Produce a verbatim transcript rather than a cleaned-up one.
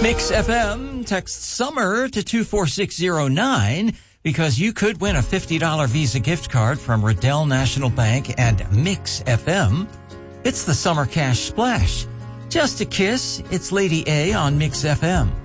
Mix F M, text SUMMER to two four six zero nine because you could win a fifty dollars Visa gift card from Riddell National Bank and Mix F M. It's the Summer Cash Splash. Just a kiss, it's Lady A on Mix F M.